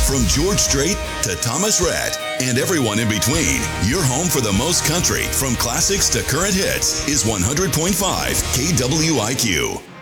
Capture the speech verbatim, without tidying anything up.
From George Strait to Thomas Rhett and everyone in between, your home for the most country, from classics to current hits, is one hundred point five K W I Q.